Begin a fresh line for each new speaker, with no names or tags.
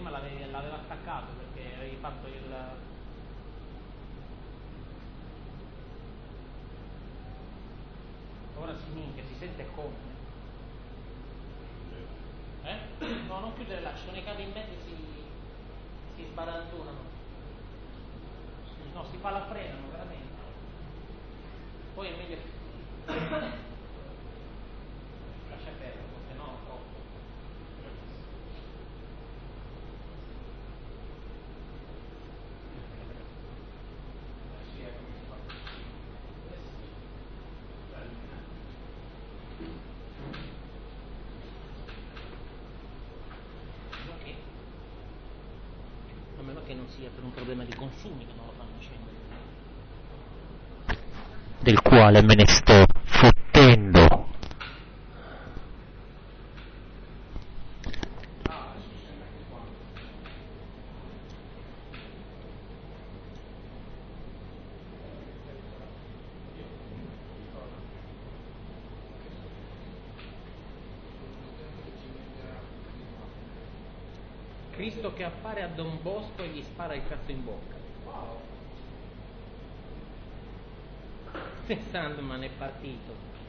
prima l'aveva staccato perché avevi fatto il... Ora si minchia, si sente come? No, non chiudere là, ci sono i cavi in mezzo e si sbaranzonano. No, si fa la frenano veramente. Poi è meglio lascia perdere, se no troppo. A meno che non sia per un problema di consumi che non lo fanno scendere. Del quale me ne sto fottendo. Cristo che appare a Don Bosco e gli spara il cazzo in bocca. Wow. Sandman è partito.